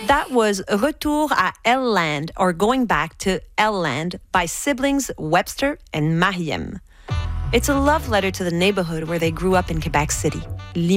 That was Retour à Elle-Land, or Going Back to Elle-Land, by siblings Webster and Mariem. It's a love letter to the neighborhood where they grew up in Quebec City.